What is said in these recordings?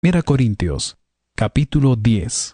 1 Corintios, capítulo 10.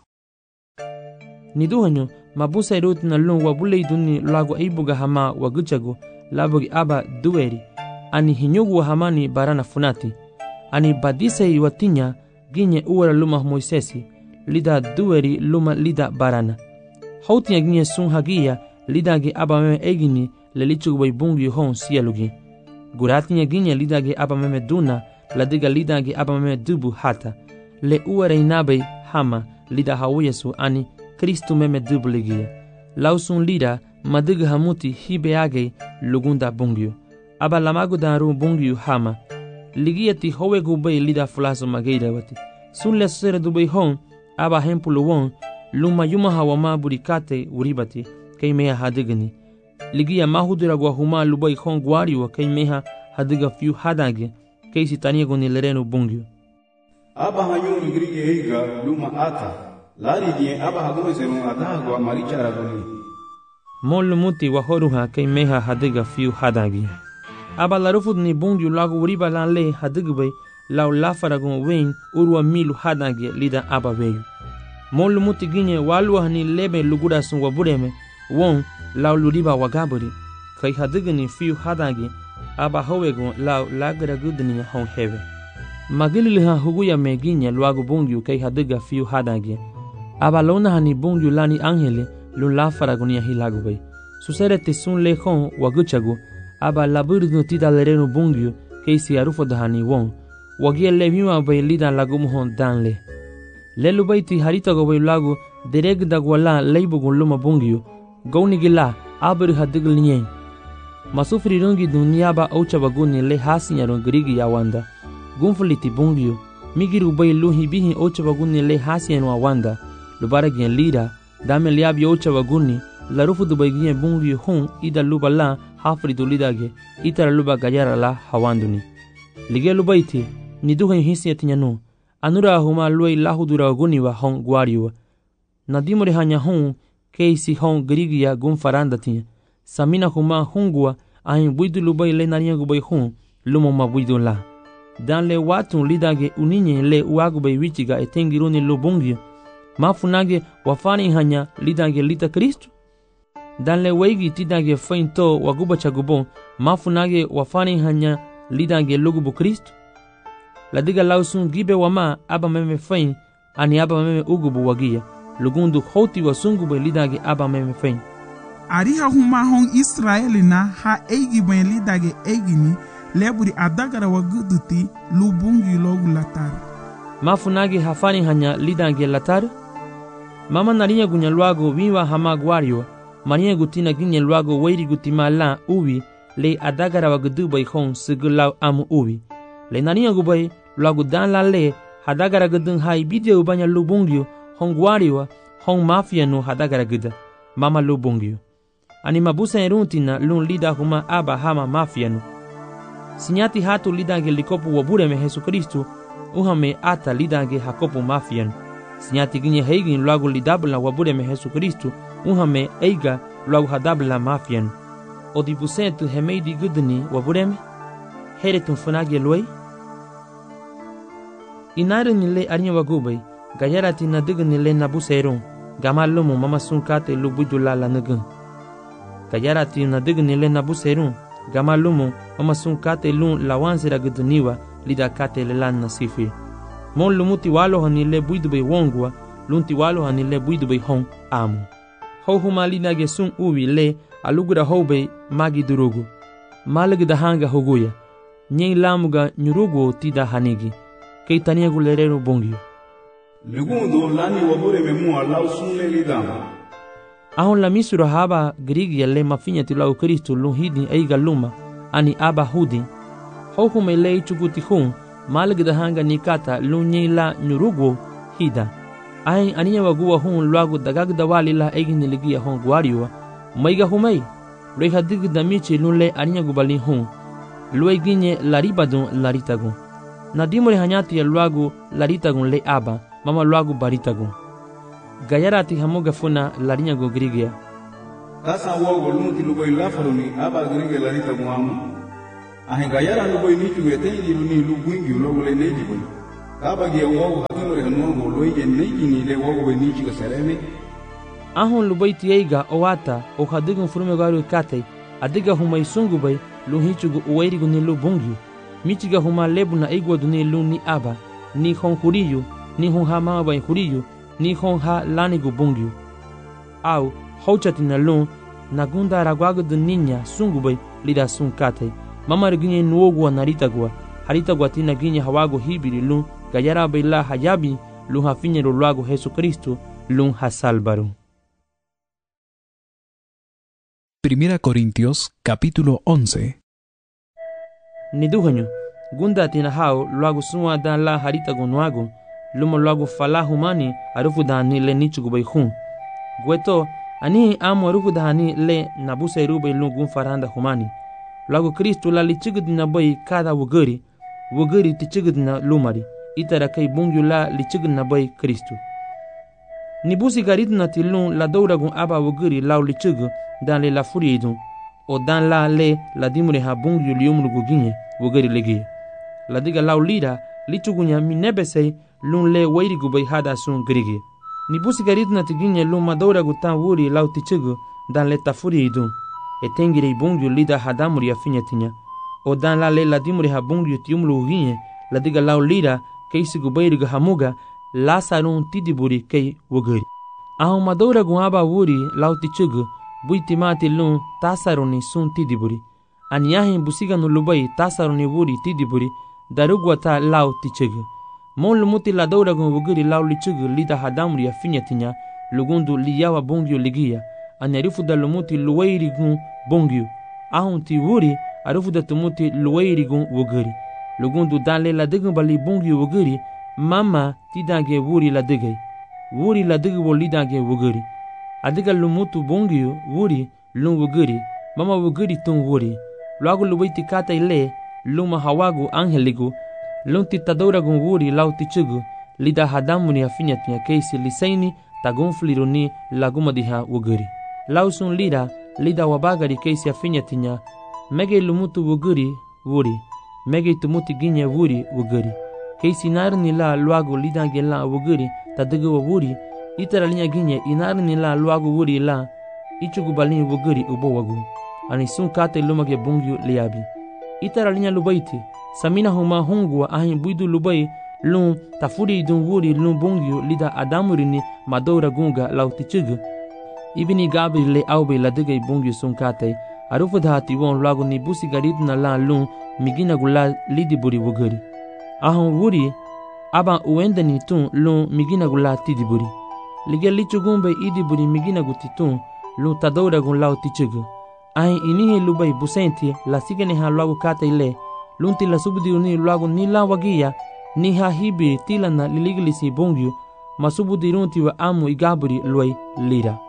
Niduhanyo, mabusa irut na lung wabule iduni lagu ibuga hama waguchagu, labugi aba dueri, ani hinyugu hamani barana funati, ani badise iwatinya, ginye uwara luma Moisesi, lida dueri luma lida barana. Hautinya ginye sun hagia, lida ge aba meme egini, lelichugu bai bungu yuhon siyalugi. Guratinya ginye lida ge aba meme duna, ladiga lida ge aba meme dubu hata. Le uwara inabe hama, lida hawiyesu ani Kristu meme dubu ligia. Lausun lida, madiga hamuti hibe age lugunda bungyu. Aba lamagu daru bungyu hama. Ligia ti howe gubay lida fulaso mageida wati. Sun le sere dubay hon, aba hempulu won, luma yuma hawama burikate uribati, kay mea hadigani. Ligia mahudura gwa huma lubay hon gwariwa kay meha hadiga fiu hadage, kay sitania goni lerenu bungyu. Aba hanyoni grige heiga luma ata, lari die aba hagome serun adagwa marichara goni. Molu muti wahoruha kay meha hadiga fiu hadage. Aba larufud ni bungyu lagu uriba lan le hadigbe lau lafaragun wein urwa milu hadage lida aba weyu. Molu muti ginye walwa ni lebe lugura sun wabureme won lau luriba wagaburi kay hadigni fiu hadage aba howegun lau lagara gudni hon heve. Magililiha huguya me ginye luagu bungyu kay hadiga fiu hadage. Aba lona hani bungyu lani angele lun lafaragun ya hilagubay. Susere te sun le hon waguchagu aba laburidu tida lerenu bungyu keisi arufo dahani won wagia levima bay lidan lagumuhon danle lelu bayti harita go bay lagu dereg dagwala leibugun luma bungyu gaunigila abri hadigl nyen masufri rungi dunyaba aucha baguni le hasinyaro grigi yawanda gunfuliti bungyu migiru bay luhi bihi aucha baguni le hasinyaro awanda lubara gen lira dame liabi aucha baguni larufu dubay gen bungyu hun ida lubala hafri dulidage itara luba gayara la hawanduni lige lubaiti niduhen hisiyatinyanu anura huma luai lahudura guniwa hon gwariwa nadimore hanya hon keisi hon grigia gun faranda tinya samina huma hungwa ahin buidu lubai le nariya gubai hon lumo mabuidu la dan le watun lidage uninye le uagubai wichiga etengiruni lubungi mafunage wafani hanya lidage lita Kristu dan le weigi tidage fainto waguba chagubon mafunage wafani hanya lidage lugubu Kristu ladiga lausun gibe wama aba meme fain ani aba meme ugubu wagia lugundu hoti wasungube lidage aba meme fain ariha huma hon Israeli na ha eigi ben lidage eigini leburi adagara waguduti lubungi logu latar mafunage hafani hanya lidage latar mama narinya gunya luago wiwa hama gwariwa Maria gutina ginye luago weiri gutima la uwi le adagara wagudubai hon sigulaw amu uwi. Le nariya gubai luago dan la le hadagara gudun hai bidya ubanya lubungyo hon gwariwa hon mafia no hadagara guda mama lubungyo. Ani mabusa eruntina lun lida huma aba hama mafia no. Sinyati hatu lidage likopu wabure me Jesu Kristu uhame ata lidage hakopu mafia no. Sinyati ginye heigin luago lidabla wabure me Jesu Kristu uhame eiga luagu hadabla mafian. Odibusentu hemeidi gudni wabureme? Heretun funagi luai? Inaru nile arinya wagubay, gayarati na digun nile nabuserun, gamalumu mama sunkate lubujula la nugun. Gayarati na digun nile nabuserun, gamalumu mama sunkate lun lawansira gudniwa lida kate lelan nasifi. Mon lumuti walo hanile buidubay wongwa, lunti walo hanile buidubay hon amu. Houhuma lidage sun uwi le alugura hoube magi durugu. Malagda hanga hoguya. Nyei lamuga nyurugu tida hanigi. Kei taniagu lerenu bongyu. Lugundo lani wabure memua lau sun le lidama. Ahon la misura haba grigia le mafinya tilau Kristu lun hidin eiga luma ani aba hudin. Houhuma le chuguti hun malagda hanga nikata lun nyei la nyurugu hida. Ahin aniya waguwa hun luagu dagagda wali la egin ligia hon gwariwa maiga humai reha digda michi lunle aniya gubali hun luai ginye laribadun laritagun nadimore hanyati ya luagu laritagun le aba mama luagu baritagun gayarati hamoga funa larinya go grigia tasa wogo lunti lubai lafaruni aba grigia laritagun amu ahin gayara lubai nitu etengi luni lubuingi logo le nejibu Kabage wau hakimure hanongo loye neigini le wau nichiga sereme. Ahon lubai tieiga oata o hadigun furume garu katei adiga humai sungubai lu hichugu uwairigu ni lu bungyu michiga huma lebu na igwa duni lu ni aba ni hon huriyu ni hon ha mama bai huriyu ni hon ha lanigu bungyu au hauchati na lu nagunda ragwagu duninya sungubai lida sun katei mama riginye nuogwa naritagwa haritagwa tina ginye hawago hibiri lu gayara baila hayabi lu hafinye luago Jesu Cristo lu hasalbaru. 1 Corintios capítulo 11. Niduhanyo gunda tina hao luago suwa dan la haritago nuago lumo luago fala humani arufu dani le nichugo bai hun gweto ani amo arufu dani le nabusa irube lu gun faranda humani luago Cristo la lichigud na bai kada wugari tichigud na lumari itara kai bungyu la lichigud na bai Cristo nibusi garit na tilun la doura gun aba wugari lau lichigu dan le la furiidun o dan la dimure ha bungyu liumru guginye wugari legi la diga lau lira lichugunya minebesei lun le wairigu bai hada sun grigi nibusi garit na tiginye lun madoura gu tan wuri lau tichigu dan le ta furiidun e tengire bungyu lida hadamuri afinyatinya o dan la dimure ha bungyu tiumru guginye la diga lau lira keisigu bairigu hamuga la sarun tidiburi kei wugari ahon madoura gu aba wuri lau tichigu buitimati lun tasaroni sun tidiburi aniyahin busiganu lubai tasaroni wuri tidiburi darugwata lau tichegu mon lumuti la dauragun wugiri lau lichegu lida hadamuri afinyatinya lugundu liyawa bongyu ligia anyarifu da lumuti luwairigun bongyu ahun ti wuri arifu da tumuti luwairigun wugiri lugundu danle la digun bali bongyu wugiri mama tidange wuri la digay wuri la digu lidange wugiri adiga lumutu bongyu wuri lun wugiri mama wugiri tun wuri luagu lubaiti kata ile luma hawagu angeligu lun titadouragun wuri lau tichugu lida hadamuni afinyatinya keisi lisaini tagun fliruni laguma diha wugiri lau sun lida wabagari keisi afinyatinya mege lumutu wugiri wuri mege tumuti ginye wuri wugiri keisi narni la luagu lidange la wugiri tadiga wuri itara linya ginye inarni la luagu wuri la ichugu balini wugiri ubo wagu ani sun kate lumage bungyu liabi itara linya lubaiti samina huma hungwa ahin buidu lubai lun tafuri dun wuri lun bungyu lida adamurini madoura gunga lautichugu ibini gabri le aube la digay bungyu sun kate arufu dhati won luagu ni busi garit na la lun migina gula lidiburi wugiri ahon wuri aba uendani tun lun migina gula tidiburi lige lichugumbe idiburi migina gutitun lu tadoura gun lau tichugu ahin inihe lubai busenti la sigene ha luagu kate ile lunti la subudiruni luagu ni la wagia ni ha hibi tila na liliglisi bongyu masubudirunti wa amu igaburi luai lira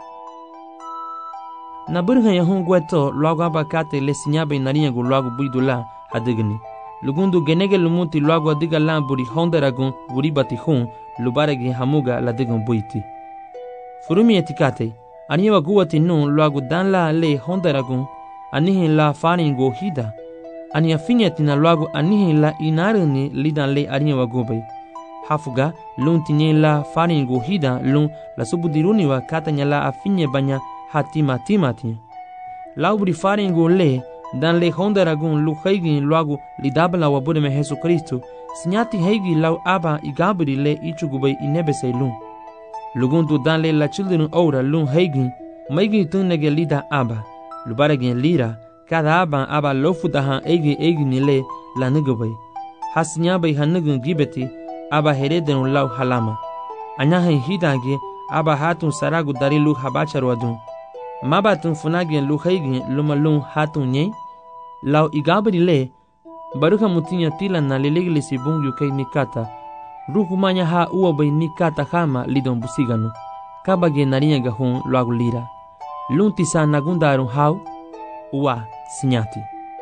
na burha ya hungweto luagu aba kate le sinyabe nariya gu luagu buidula hadigni lugundu genege lumuti luagu adiga la buri hondaragun buri batihun lubaragi hamuga la digun buiti furumi etikate aniwa guwati nun luagu dan la le hondaragun anihin la faringo hida ani afinyatina luagu anihin la inaruni lidan le aniwa gubay hafuga lun tinye la faringo hida lun la subudiruni wa katanya la afinye banya hatima timati laubri faringo le dan le hondaragun lu haigin luagu lidabla wa budeme Jesu Cristo sinyati haigi lau aba igabri le ichugubay inebesay lun lugundu dan le la children ora lun haigin maigi tunnege lida aba lubaragin lira kada aba lofu dahan egi nile la nugubay hasinyabay hanugun gibeti aba hereden lau halama anyahin hidange aba hatun saragu dari lu habacharwadun mabatun funagin lu haigin lumalun hatun nye lau igabri le baruka mutinya tila na liliglisi bungyu kay nikata rukumanya ha uwabay nikata hama lidon busiganu kabage narinya gahun luagu lira luntisa nagundarun hau uwa sinyati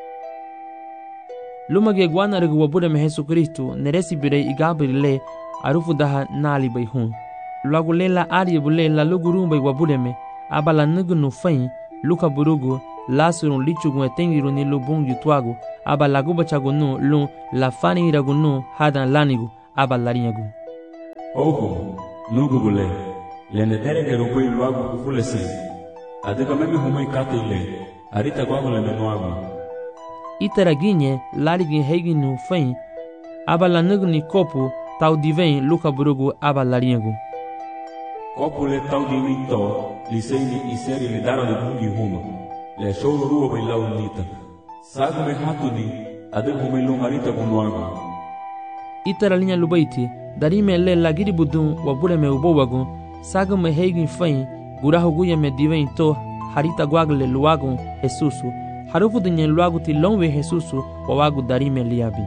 lumage gwanarigu wabudeme Jesu Cristo neresi birei igabri le arufu daha nali bay hun luagu lela ari bule la lugurumbay wabudeme abala nugunu fain luka burugu lasurun lichugu etengiru ni lubung yutwagu aba laguba chagunu lun la fani iragunu hadan lanigu aba larinyagu. Oho, lugubule, lende terenge rupo iluagu kufulese. Adeka meme humoi kate ile, arita kwangu le menuagu. Itaraginye larigin heginu fain, aba lanugni kopu tau divin luka burugu aba larinyagu. Kopu le tau divito, liseini iseri le dara de bungi huma. Le shoro ruo bai lau nita. Sagu me hatuni, adeka humoi lungarita kunuagu. Itaralinha lubaiti, darime le lagiri budun wabure me ubowagu, sagu me hegin fain, gurahu guya me divin to, harita guagle luagu Jesusu, harufu dinye luagu ti longwe Jesusu, wawagu darime liabi.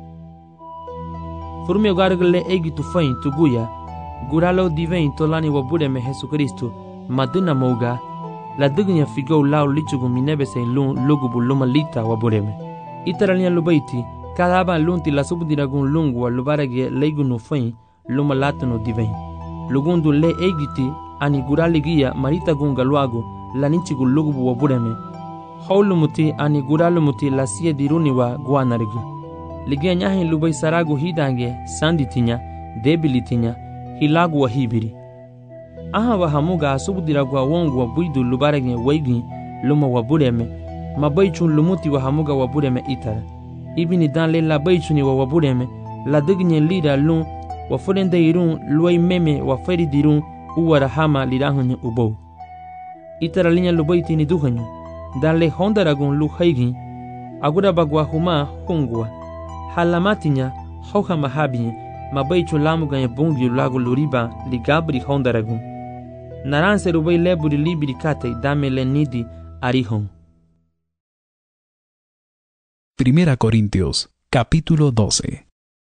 Furme gargle egi tu fain tu guya, guralo divin to lani wabure me Jesu Kristo, madina mauga, la dignya figou lau lichugu minebe se lun lugubu luma lita wabure me. Itaralinha lubaiti, cada aba lunti la subdiragun lungua lubarage leigunu fain luma latano divin. Lugundu le egiti ani guraligia marita gunga luagu la ninchigu lugubu wabureme. Haulumuti ani guralumuti la sie diruniwa guanarigu. Ligia nyahin lubai saragu hidange sanditinya, debilitinya, hilagu wa hibiri. Aha wa hamuga subdiragua wongu wa buidu lubarage weigi luma wabureme. Mabaichun lumuti wa hamuga wabureme itara. Ibini dan le la baichuni wa wabureme, la dignye lida lun, wa furende irun, luai meme wa feri dirun, uwara hama lidahunye ubou. Itara linya lubaiti ni duhanyu, dan le hondaragun lu haigin, agura bagwa huma hungwa. Halamatinya, hauha mahabinye, mabaichun lamuganye bungi lagu luriba, ligabri hondaragun. Naranse rubai leburi libiri kate, dame le nidi arihon. Primera Corintios, capítulo 12.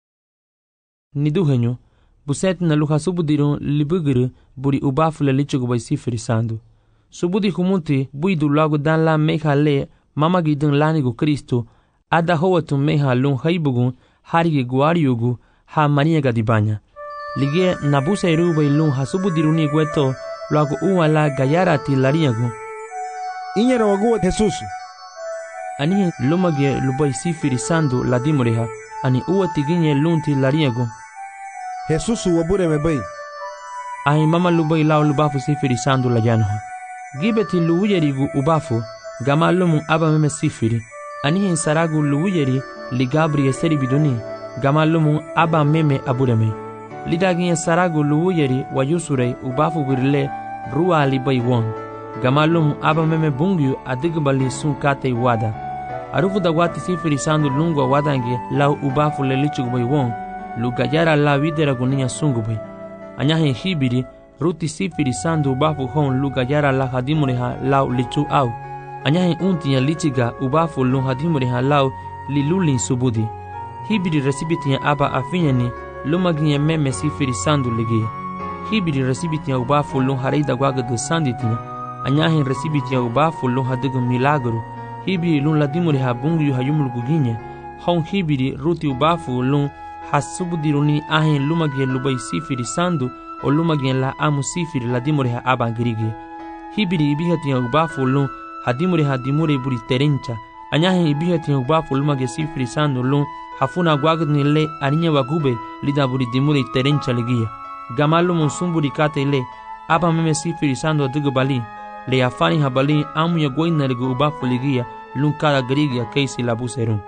Niduhenyo, buset na luha subudirun libuguru buri ubafule lichugu bai sifirisando. Subudi humunti buidu lagu dan la meha le mamagidun lanigu Kristo, ada howatu meha lun haibugun harigi guariyugu ha maniaga dibanya. Lige nabusa irubai lun ha subudiruni gueto lagu uwala gayarati lariagu. Inyera waguwa Jesusu. Ani lumage lubai sifirisando la dimureha, ani uwa tiginye lunti lariago. Jesusu wabure me bai. Ai mama lubai lao lubafu sifirisando la yanha. Gibeti luuyerigu ubafu, gama lumun aba meme sifiri. Ani saragu luuyeri li gabri eseri biduni, gama lumun aba meme abureme. Lidagi saragu luuyeri wayusurei ubafu birle rua libai won. Gama lumun aba meme bungyu adigbali sun kate wada. Arufu da wati sifirisando lungwa wadange lau ubafu lelichugu bai won, lugayara la videra gunia sungu bai. Anyahin hibiri, ruti sifirisando ubafu hon lugayara la hadimureha lau lichu au. Anyahin untinya lichiga ubafu lun hadimureha lau lilulin subudi. Hibiri resibitinya aba afinyani lumaginya meme sifirisando ligia. Hibiri resibitinya ubafu lun hareida wagadu sanditinya. Anyahin resibitinya ubafu lun hadigu milagro. Hibiri lun ladimuri ha bungu hayumul guginye, hon hibiri ruti ubafu lun hasubudiruni ahin lumagye lubai sifiri sandu o lumagye la amu sifiri ladimuri ha abangirige. Hibiri ibihatiya ubafu lun hadimuri ha dimuri buri terencha, anyahin ibihatiya ubafu lumagye sifiri sandu lun hafuna gwagni le aninya wagube lida buri dimuri terencha ligia. Gamalu munsumburi kate le aba meme sifiri sandu adigu bali. Le afani habali amu ya goina ligu ubafu ligia lun kada grigia keisi labuserun.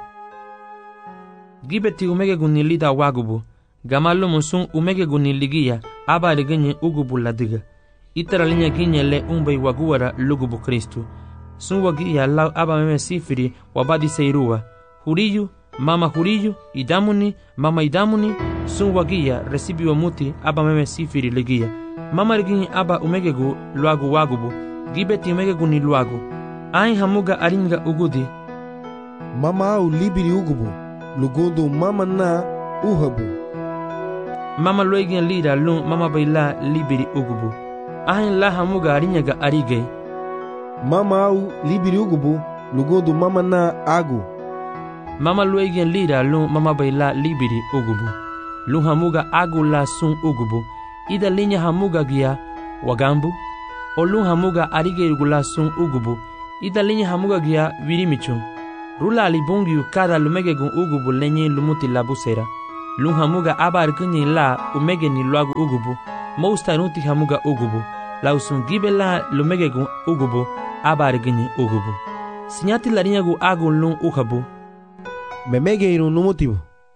Gibeti umege gunilida wagubu. Gamalu musun umege guniligia aba ligenye ugubu ladiga. Itara linya ginye le umbe waguara lugubu Kristu. Sun wagia lau aba meme sifiri wabadi seirua. Huriyu, mama huriyu, idamuni, mama idamuni. Sun wagia resibi wa muti aba meme sifiri ligia. Mama liginye aba umege gu luagu wagubu. Gibeti umege guni luagu. Ain hamuga aringa ugudi. Mama au libiri ugubu. Lugundu mama na uhabu. Mama loigin lida lun mama baila libiri ugubu. Ain la hamuga aringa arige. Mama au libiri ugubu. Lugundu mama na agu. Mama loigin lida lun mama baila libiri ugubu. Lun hamuga agu la sun ugubu. Ida linya hamuga gia wagambu. Olun hamuga arige irgula sun ugubu. Ida linya hamuga gia virimichun. Rula alibungiu kada lumegegun ugubu lenye lumuti labusera. lun hamuga aba arkinye la umege ni luagu ugubu mousta nuti hamuga ugubu la usun gibe la lumege gun ugubu aba arkinye ugubu sinyati larinya gu agun lun uhabu memege irun numutibu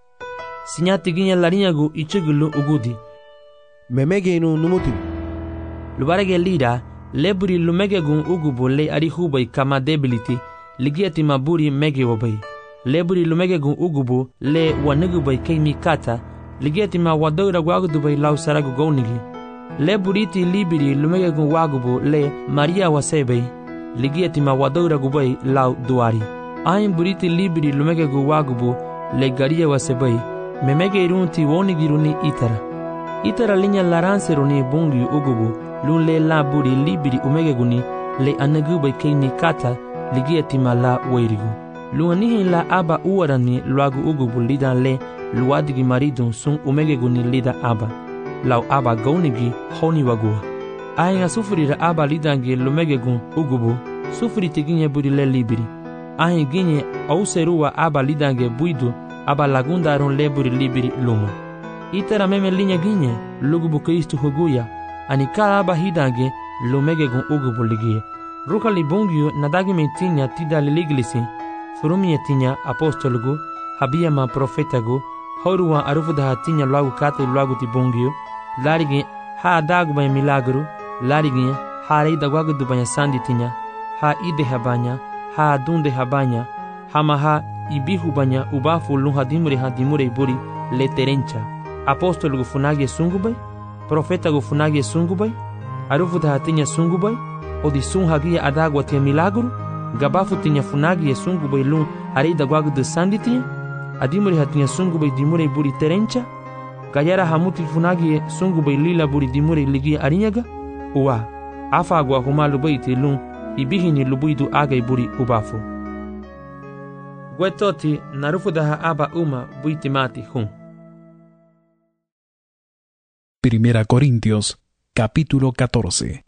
sinyati ginya larinya gu ichigulu ugudi memege irun numutibu lubarege lida leburi lumege gun ugubu le arihubai kama debility ligiati maburi mege wabai leburi lumege gun ugubu le wanugubai keimi kata ligiati ma wadoira wagudubai lau saragu gounigi leburiti libiri lumege gun wagubu le maria wasebei ligiati ma wadoira gubai lau duari ayin buriti libiri lumege gun wagubu le garia wasebei memege irunti wonigiruni itara linya laranseruni bungi ugubu lun le laburi libiri umege guni le anagubai keimi kata ligiati ma la wairigu luanihin la aba uwarani luagu ugubu lida le luadigi maridun sun umege guni lida aba lau aba gaunigi honi wagua ayin asufurira aba lidangi lumege gun ugubu sufuriti ginye buri le libiri ayin ginye auseruwa aba lidange buidu aba lagundarun le buri libiri luma itara meme linya ginye lugubu kristu huguya anika aba hidange lumege gun ugubu ligie ruka libungio nadagi metinya tida liliglisi furumia tinya apostolgu habia ma profetagu horuwa arufuda tinya luagu kate luagu tibungio larigi ha dagu banya milagru larigi ha reida guagu du banya sandi tinya ha ide habanya ha dunde habanya hamaha ibihu banya ubafu luha dimure buri leterencha apostolgu funagi sungubai profetagu funagi sungubai arufuda tinya sungubai odi sun hagia adagwa tia milagru gabafu tinya funagi sungu bai lun arida gwagu de sanditia adimuri hatinya sungu bai dimure buri terencha gayara hamuti funagi sungu bai lila buri dimure ligi arinyaga uwa afa gwa humalu bai ti lun ibihini lubuidu agai buri ubafu gwetoti narufu daha aba uma buiti mati hun. Primera Corintios, capítulo 14.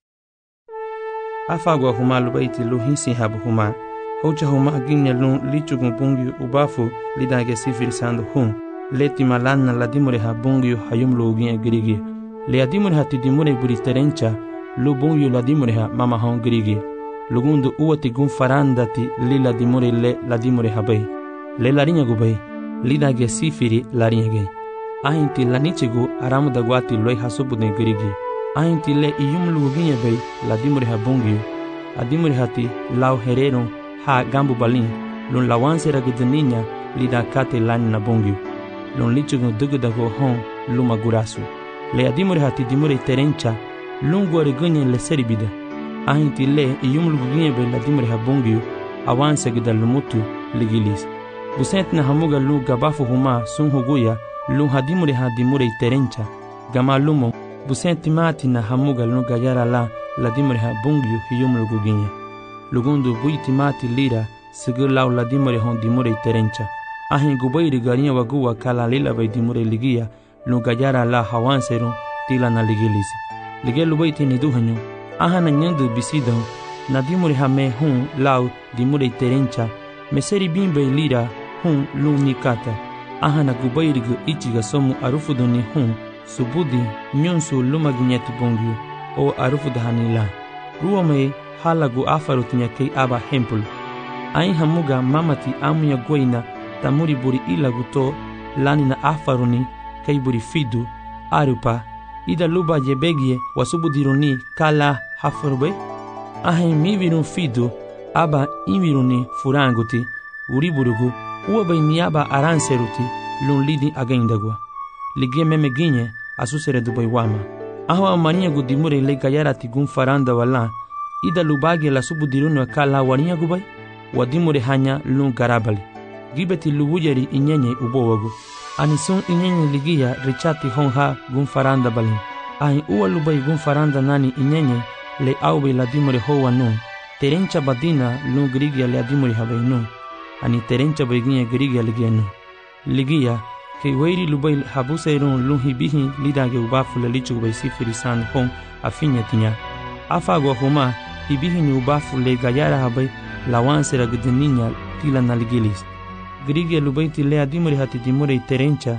Afagwa huma lubaiti luhisi habu huma hoja huma ginya lun lichugun bungi ubafu lidage sifiri sandu hun leti malanna ladimure ha bungi hayum luginya girigi le adimure hati dimure buri terencha lu bungi ladimure ha mama hon girigi lugundu uwati gun farandati lila dimure le ladimure ha bay le larinya gubay lidage sifiri larinya gay ahinti lanichigu aramu dagwati loy hasubune girigi ahinti le iyum luginya bay ladimure ha bungi adimure hati lau herero ha gambu balin lun lawansera gudeninya lida kate lan na bungi lun lichugu dugudago hon luma gurasu le adimure hati dimure terencha lun gore gunye le seribida ahinti le iyum luginya bay ladimure ha bungi awanse gida lumutu ligilis busent na hamuga lu gabafu huma sun huguya lun hadimure ha dimure terencha gama lumo busenti mati na hamuga lun gayara la dimure ha bungiu hiyum luguginya lugundu buiti mati lira sigur lau la dimure hon dimure terencha ahin gubairi garinya waguwa kala lila bay dimure ligia lun gayara la hawanserun tila na ligilisi ligelu baiti ni duhanyu ahana nyandu bisidan na dimure ha me hun lau dimure terencha meseri bimbe lira hun lun nikata ahana gubairi gu ichiga somu arufuduni hun subudi nyonsu lumaginyati bungiu o arufu dahanila ruwame halagu afarutinya kei aba hempul ain hamuga mamati amunya goina tamuri buri ilagu to lani na afaruni kei buri fidu arupa ida luba jebegie wasubudiruni kala hafarube ahin mivirun fidu aba inviruni furanguti uriburugu uwabai miaba aranseruti lun lidi againdagwa ligie meme ginye asusere dubai wama aho amania gudimure le gayara tigun faranda wala ida lubage la subudirunu kala wania gubai wadimure hanya lun garabali gibeti lubujeri inyenye ubowagu anisun inyenye ligia richati honha gun faranda balin ahin uwa lubai gun faranda nani inyenye le aube la dimure hoa nun terencha badina lun grigia le adimure habai nun ani terencha beginya grigia ligia nun ligia ke weiri lubai habuseirun lun hibihi lidage ubafu le lichu bai sifiri san hon afinya tinya afagwa huma hibihi ni ubafu le gayara habai lawansera gudeninya tila na ligilis grigia lubai tile adimure hati dimure terencha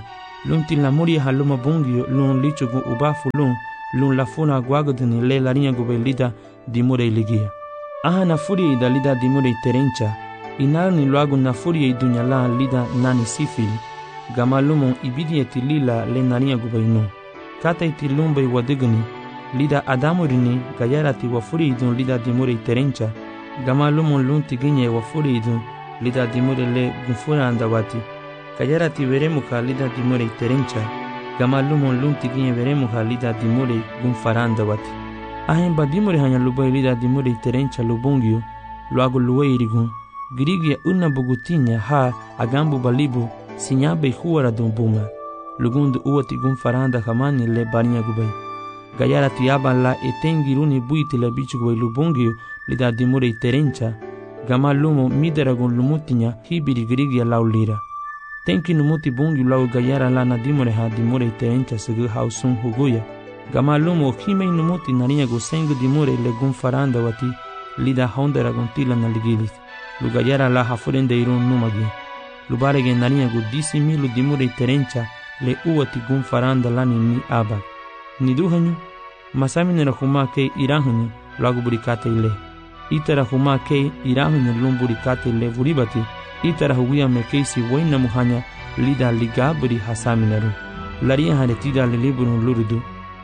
Lunti la moria haluma bungio lun lichugu ubafu lun la funa guagodini le larinha gubelida dimure ligia. Aha na furia ida lida dimure terencha, inarni luagu na furia idunyala lida nani sifili, gama lumon ibidi etilila le narinha gubainu. Kata itilumba iwadigani, lida adamurini gayarati wa furia idun lida dimure terencha, gama lumon lunti ginye wa furia idun lida dimure le gunfura andawati. Gayarati veremuka lida dimure terencha, gama lumon lunti ginye veremuka lida dimure gunfaranda wati. Ahen ba dimure hanya lubai lida dimure terencha lubungio, luago luweirigun, girigia una bugutinya ha agambu balibu, sinyabe huara dumbuma. Lugundu uwati gunfaranda kamani le barinha gubai. Gayarati aban la etengiruni buiti le bichu gubai lubungio lida dimure terencha, gama lumo mideragun lumutinya hibiri girigia laulira. Tenki numuti bungi lau gayara lana dimure terencha segu hausun huguya. Gama lumo himei numuti narinha go sengu dimure le gunfaranda wati lida hondera gontila na ligilis. Lu gayara la hafurende irun numagi. Lu barege narinha go 10,000 dimure terencha le uwati gunfaranda lani ni aba. Ni duhanyu, masaminera huma ke irahanyu lagu burikate ile. Itara huma ke irahanyu lum burikate le buribati. Itara huguya mekeisi waina muhanya lida ligaburi hasaminaru. Laria haretida le liburun lurudu.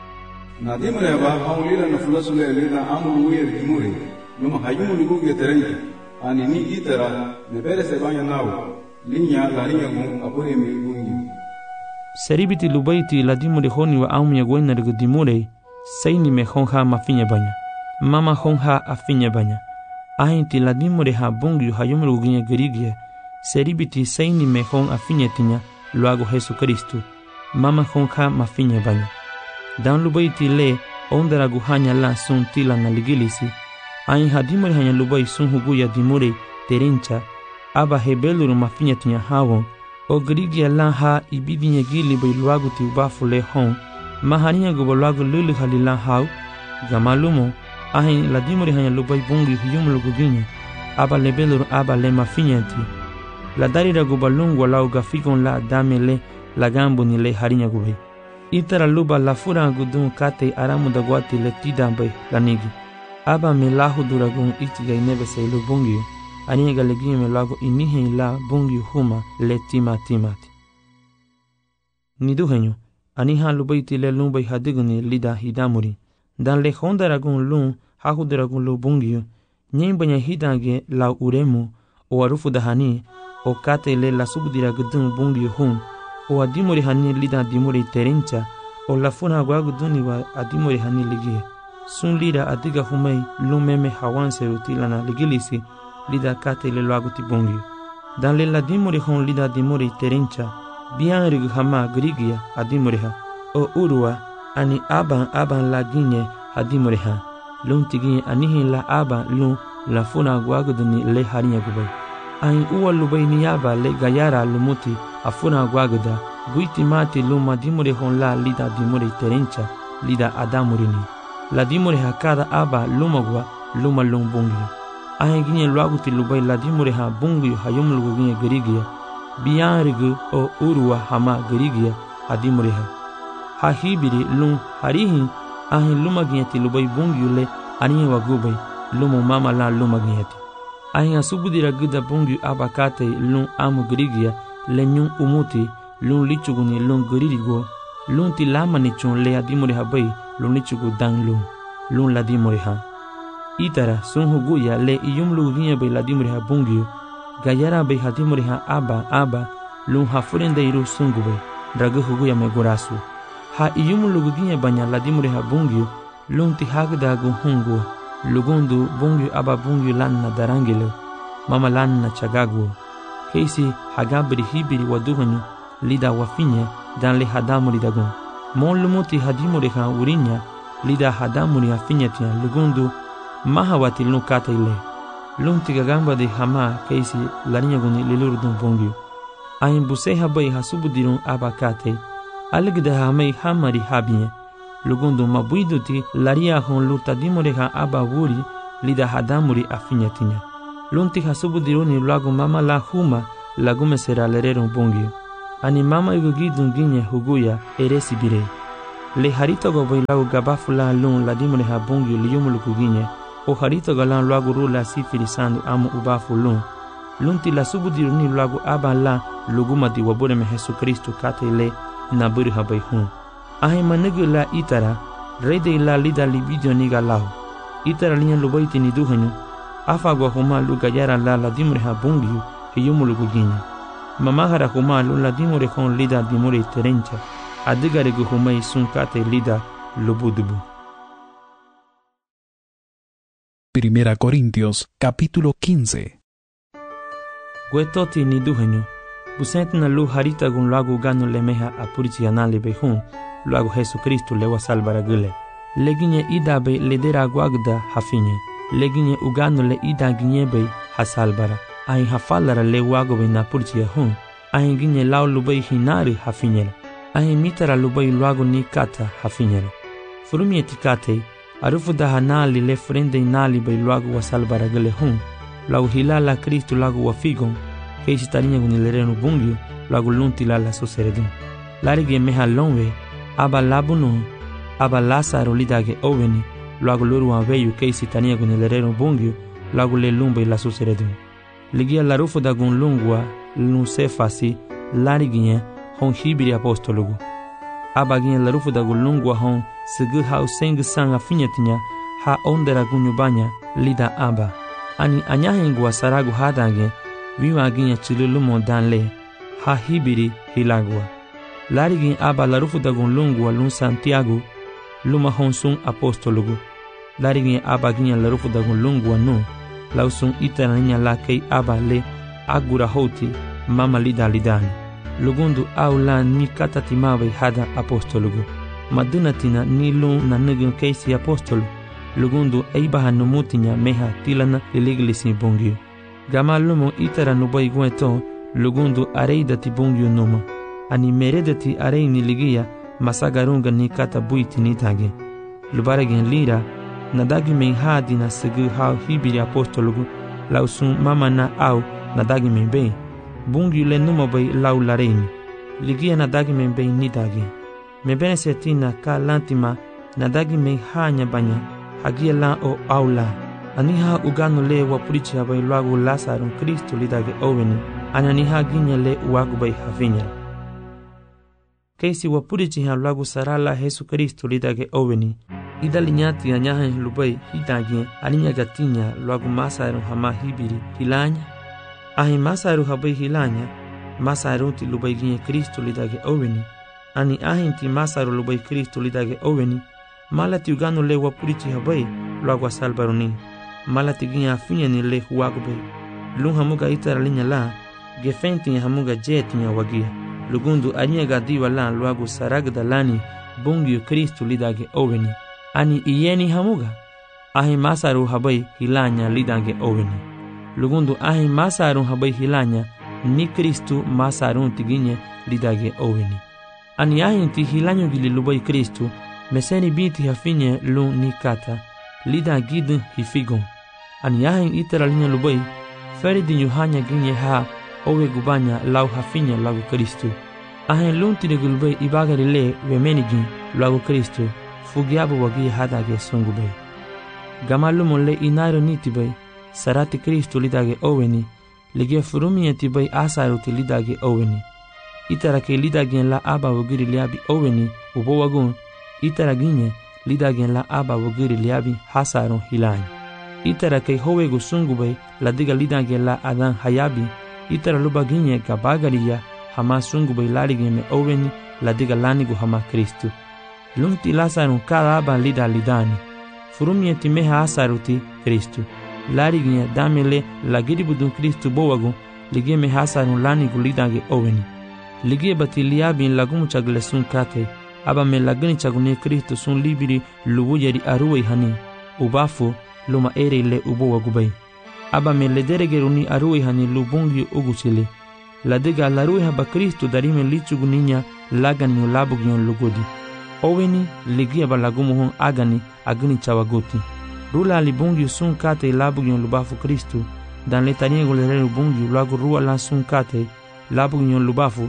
Na dimure ba haulila na fulasule lida amulu uyer dimure. Numa hayumu liguge terenki. Ani ni itara nebere sebanya nao. Linya laria gun apure mi gungi. Seribiti lubaiti la dimure honi wa aumya waina regu dimure. Seini me honha mafinya banya. Mama honha afinya banya. Ahinti la dimure ha bungi hayumu lugunya gerigia. Seribiti seini me hon afinya tinya luago Jesu Kristu. Mama honha mafinya banya. Dan lubaiti le ondera guhanya la sun tila na ligilisi. Ain hadimure hanya lubai sun huguya dimure terencha. Aba hebeluru mafinya tinya hawon. O gerigia la ha ibidinya gili bai luago ti ubafu le hon. Mahaniya gubo luago lulu halila hau. Gamalumo. Ahin la dimure hanya lubai bungi huyumu luguginya. Aba lebeluru aba le mafinya ti. La darira gubalungwa la ugafikon la damele la gambo ni le harinya gubai. Itara luba la fura gudun kate aramu da guati le tidambai la nigi. Aba me lahu duragun itiga inebe se ilu bungi. Aniga legime me lago inihe la bungi huma le timati. Niduhenyo. Aniha lubaiti le lumbai hadiguni lida hidamuri. Dan le hondaragun lun hahudaragun lu bungi. Nyembanya hidange la uremu o arufu dahani. O kate le la subdira gudun bungi hum. O adimuri hani lida dimuri terencha. O la funa guaguduni wa adimuri hani ligia. Sun lida adiga humei lumeme hawanse rutilana ligilisi lida kate le luaguti bungi. Dan le la dimuri hon lida dimuri terencha. Bian rigu hama grigia adimuri ha. O urua ani aban la ginye adimuri ha. Lun tiginye anihin la aban lun la funa guaguduni le harinya gubai. Ain uwa lubai niyaba le gayara lumuti afuna guaguda. Buiti mati luma dimure hon la lida dimure terencha lida adamurini. La dimure ha kada aba lumagwa luma lumbungi. Ahin ginye luaguti lubai la dimure ha bungi hayum lugu ginye gerigia. Bian rigu o urua hama gerigia adimure ha. Ha hibiri lum harihin ahin luma ginye ti lubai bungi le aniye wagubai lumu mama la luma ginye ti. Ahin asubudira gida bungi abakate lum amu gerigia le nyun umuti lun lichuguni lun geririgo lun ti lama ni chun le adimure ha bai lun lichugu dang lun la dimure ha. Itara sun huguya le iyum lugu ginye bai la dimure ha bungio gayara bai hadimure ha aba lun ha furende iru sungu bai dragu huguya me gorasu. Ha iyum lugu ginye banya la dimure ha bungio lun ti hagda gu hungu lugundu bungio aba bungio lanna darangile mama lanna chagagu. Keisi hagabri hibiri waduhanyu lida wafinya dan le hadamuri dagun. Mon lumuti hadimuri ha urinya lida hadamuri hafinya tia lugundu mahawati lukata ile. Lunti gagamba de hama keisi larinya guni lilurdun bongyu. Ayin buse habai hasubudirun abakate. Aligda hamei hamari habinya. Lugundu mabuiduti laria hon lurta dimuri ha aba wuri lida hadamuri afinya tinya. Lunti hasubudiruni lagu mama la huma lagume sera lererun bongyu. Ani mama igugidun ginye huguya eresi bire. Le harito go bai lagu gabafu la lun la dimone ha bungi liyumuluku ginye. O harito go lan lagu rula si filisando amu ubafu lun. Lunti la subudiruni lagu aba la luguma di wabure me Jesu Kristo kate le na buri ha bai hun. Ahe manegu la itara rede la lida libidio niga lau. Itara linya lubaiti ni duhanyu. Afa go huma luga yara la dimone ha bungi liyumuluku ginye. Mamahara humalu la dimore con lida dimore terencha, adigare gu humai sunkate lida lubudubu. Primera Corintios, capítulo 15. Guetoti ni duhenyo, busent na lu harita gun lagu gano lemeha apurici anale behun, lagu Jesucristo lewa salvara gule. Leginye idabe ledera guagda hafinye, leginye ugano le ida ginyebe hasalbara. Ahin hafalara le wago be na purchia hun. Ahin ginye lau lubai hinari hafinyela. Ahin mitara lubai luago ni kata hafinyela. Furumi etikate, arufu da hanali le frende inali bai luago wasalbara gale hun. Lau hilala Kristo lago wafigon, keisi tarinya gunilerenu bungyo, lago lunti lala soseredun. Larigi meha lonwe, aba labunu, aba Lazaro lidage oveni, lago luru anveyu keisi tarinya gunilerenu bungyo, lago le lumbe la soseredun. Ligia la rufo da gun lungua, luncefasi, lariginha, hon hibiri apostologo. Abaginha la rufo da gun lungua hon, segu hau sengu sanga finyatinha, ha ondera gunyubanya, lida aba. Ani anyahengua saragu hadange, viva aginha chilulumo danle, ha hibiri hilagua. Larigin aba la rufo da gun lungua lun Santiago, luma hon sun apostologo. Larigin abaginha la rufo da gun lungua no, lausun itara ninya la kei aba le agura hoti mama lida lidani. Lugundu au la ni katati mawe hada apostolugu. Madunatina ni lun na nugun keisi apostolu. Lugundu eibaha numutinya meha tilana liliglisi bungyu. Gama lumo itara nubai gueto lugundu areidati bungyu numa. Ani meredati areini ligia masagarunga ni kata buiti nitage. Lubaregen lira nadagi men hadi na segu hau hibiri apostologu lausun mama na au nadagi men be bungi le numa bay lau lareini ligia nadagi men be nidagi me bene setina ka lantima nadagi men hanya banya hagia la o aula aniha ugano le wapurichi bay lagu Lazaro Kristo lidage oveni ananiha ginya le wagu bay havinya keisi wapurichi ha lagu sarala Jesu Kristo lidage oveni ida linyati anyaha lubai hidagie alinya gatinya luagu masaru hama hibiri hilanya ahi masaru habai hilanya masaru ti lubai ginye Kristo lidage oveni ani ahi ti masaru lubai Kristo lidage oveni malati ugano le wapurichi habai luagu salbaruni malati ginye afinya ni le huagu bai lung hamuga itara linya la gefenti hamuga jetinya wagia lugundu anya gadiwa la luagu saragda lani bungi Kristo lidage oveni ani iyeni hamuga ahi masaru habai hilanya lidange oveni lugundu ahi masaru habai hilanya ni Kristu masaru tiginye lidage oveni ani ahi ti hilanyo gili lubai Kristu meseni binti hafinye lu ni kata lida gidin hifigon ani ahi itara linya lubai feridi nyuhanya ginye ha owe gubanya lau hafinye lagu Kristu ahi lunti de gulbai ibagari le wemenigin lagu Kristu fugiabu wagi hadage sungubay. Gamalumo le inairo nitibay, sarati Kristo lidage oveni, ligia furumi etibay asaruti lidage oveni. Itara ke lidage la aba wagiri liabi oveni, ubo wagun, itara ginye lidage la aba wagiri liabi hasaron hilany. Itara ke howegu sungubay, la diga lidage la adan hayabi, itara luba ginye gabagariya, hama sungubay larige me oveni, la diga lanigu hama Kristo. Lunti Lazaro kada aba lida lidani. Furumi etimeha asaruti Kristu. Lariginya damele lagiri budun Kristu bowagu ligie me hasaru lani gulidage oveni. Ligie bati liabin lagumu chagle sun kate. Aba me lagini chagune Kristu sun libiri lubu yeri aruwe hani. Ubafu luma ere le ubowagu bay. Aba me ledere geruni aruwe hani lubungi uguchile. Ladega laruwe haba Kristu darime lichuguninya lagani ulabugion lugodi. Oveni ligia balagumuhon agani agni chawagoti. Rula libungi sun kate labugion lubafu Kristu. Dan letanie golere lubungi lagu rua la sun kate labugion lubafu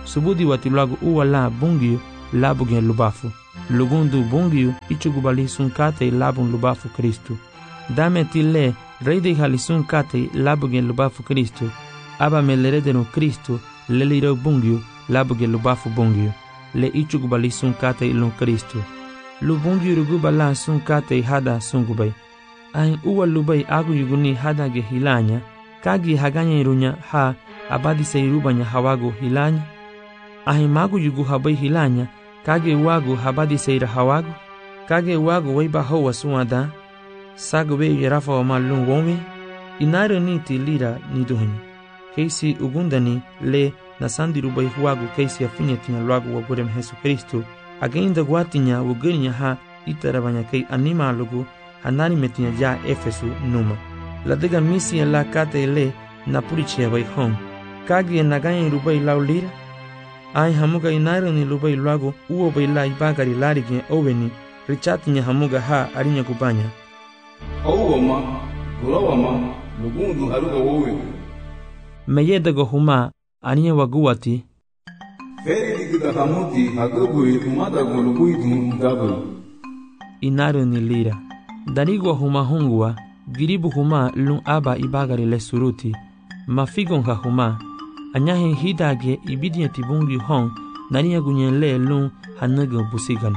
subudi wati lagu uwa la bungiu labu gen lubafu. Lugundu bungiu ichugubali sun kate labun lubafu Kristu. Dame tile reide hali sun kate labu gen lubafu Kristu. Aba me leredenu Kristu leliro bungiu labu gen lubafu bungiu. Le ichugubali sun kate ilun Kristu. Lu bungiu rugubala sun kate hada sungubay. Ahin uwa lubay agu yuguni hada ge hilanya. Kagi haganya irunya ha abadi seirubanya hawagu hilanya. Ahin magu yugu habay hilanya. Kage wagu habadi seira hawagu. Kage wagu waiba hawa suada. Sagu we yarafa wa malung wome. Inaru niti lira niduhunyi. Keisi ugundani le nasandi rubai huwagu keisi afinyatinya luagu wa burem Jesu Kristu. Agenda guatinya wugirinya ha itarabanya kei anima lugu hanani metinya ja Efesu numa. Ladega misi la kate le napurichia wai hong. Kage naganya rubai laulira. Ai hamuga inaru ni lubai luagu uo bai la ibagari larigin oweni. Richatinya hamuga ha arinya kubanya. Auwama, gulawama, lugundu haruga wowe. Meyedego huma aniye waguwati. Feri digida hamuti hagabui umada guluguidu gabu. Inaru ni lira. Darigwa huma hungwa, giribu huma lun aba ibagari le suruti. Mafigonga huma, anyahe hidage ibidinya tibungi hong, narinya gunyele lun hanaga busiganu.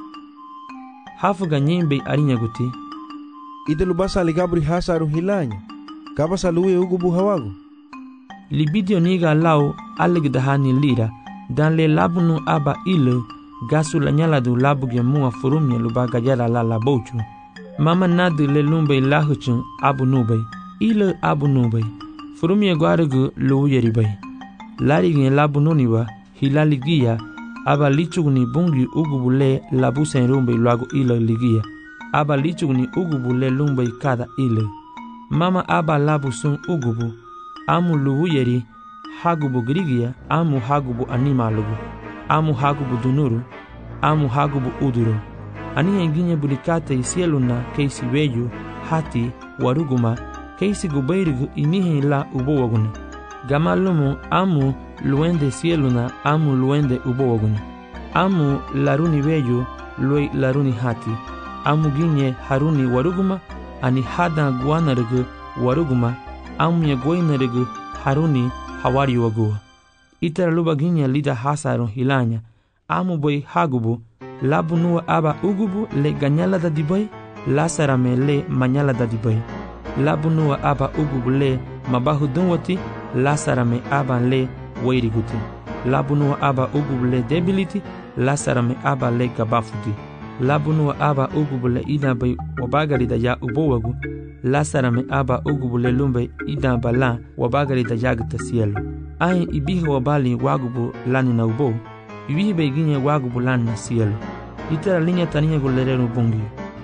Hafuga nyembe arinya guti. Ite lubasa ligabri hasaru hilanya. Kaba saluwe ugubu hawagu. Libidio niga lau alegdahani lira. Dan le labunu aba ilu. Gasu la nyaladu labu gemua furumnya lubaga jara la labochu. Mama nadu le lumbe lahuchun abu nubay. Ilu abu nubay. Furumnya guarugu luuyeribay. Larigin labu nuniwa hilaligia. Aba lichugni bungi ugubu le labu senrumbe luagu ilu ligia. Aba lichugni ugubu le lumbe kada ilu. Mama aba labu sun ugubu. Amu luuyeri hagubu grigia. Amu hagubu animalugu. Amu hagubu dunuru. Amu hagubu uduru. Aniya nginye bulikate isieluna keisi weyu, hati, waruguma, keisi gubairigu inihe la ubowaguna. Gamalumu amu luende sieluna, amu luende ubowaguna. Amu laruni weyu, lue laruni hati. Amu ginye haruni waruguma, ani hada guanarigu waruguma, amu ya guainarigu haruni hawari wagua. Itara luba ginye lida hasarun hilanya, amu boy hagubu, labu nuwa aba ugubu le ganyala da dibay, lasarame le manyala da dibay. Labu nuwa aba ugubu le mabahu dunwati, lasarame aba le wairiguti. Labu nuwa aba ugubu le debiliti, lasarame aba le gabafuti. Labu nuwa aba ugubu le idabay wabagari da ya ubowagu, lasarame aba ugubu le lumbe idabala wabagari da yagta cielo. Ayin ibihi wabali wagubu lani na ubo, ibihi beginye wagubu lani na cielo. Itara linya taniya gulerero bungi.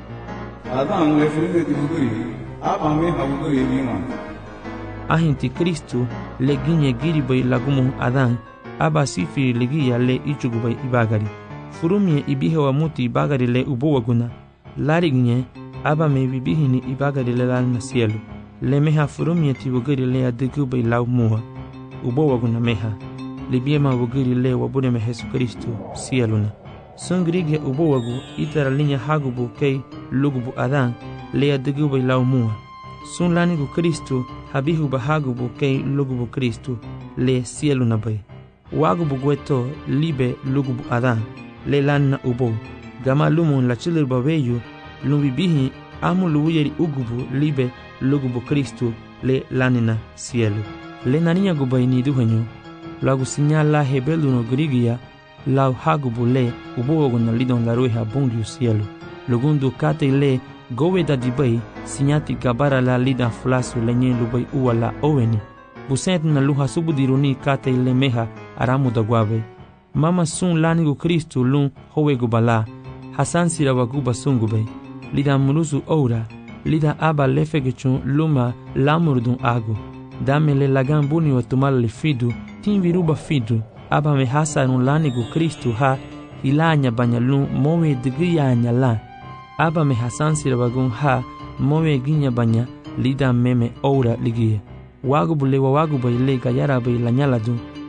Adan le frente tibuguri, aba me habuguri bima. Ahin ti Kristu le ginye giribay lagumu adan, aba sifiri legiya le ichugubay ibagari. Furumye ibihi wa muti ibagari le ubo waguna. Lari ginye, aba me bibihi ni ibagari le lani na cielo. Le meha furumye tibuguri le adigubay lau muha. Ubo waguna meha. Libiema wuguri le wabuneme Jesu Kristu cieluna. Sungrigia ubowagu itara linya hagubu kei lugubu adan le adigubay lau mua. Sun lanigu Kristu habihu bahagubu kei lugubu Kristu le cieluna bay. Wagubu gueto libe lugubu adan le lanna ubo. Gama lumun la chilir babeyu lumbibihi amu luuyeri ugubu libe lugubu Kristu le lanina cielo. Le naninya gubay ni duhenyo. Lagu sinyala hebelu no grigia. Lau hagubu le ubowagu na lidon la rueha bungiu cielo. Lugundu kate le gowe da dibay sinyati gabara la lida flasu lenye lubay uwa la oweni. Busent na luha subudiruni kate le meha aramu da guabe. Mama sun lanigu Kristu lun howegu bala. Hasan sirawaguba sungube. Lida muruzu oura. Lida aba lefegechun luma lamurdun agu. Dame le lagan buni wa tumal le fidu. Tin viruba fidu. Aba me hasarun lanigu Kristu ha ilanya banyalun mowe digiyanya la. Aba me hasan sirawagun ha mowe ginya banya lida meme oura ligiye. Wagubu le waguba ile gayara bay lanyala dun